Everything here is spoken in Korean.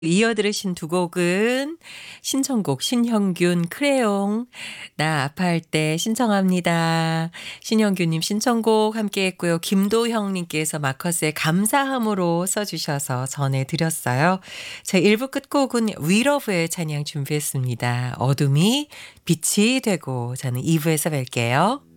이어 들으신 두 곡은 신청곡 신형균 크레용 나 아파할 때 신청합니다. 신형균님 신청곡 함께 했고요. 김도형 님께서 마커스의 감사함으로 써 주셔서 전해 드렸어요. 제 1부 끝곡은 위러브의 찬양 준비했습니다. 어둠이 빛이 되고 저는 2부에서 뵐게요.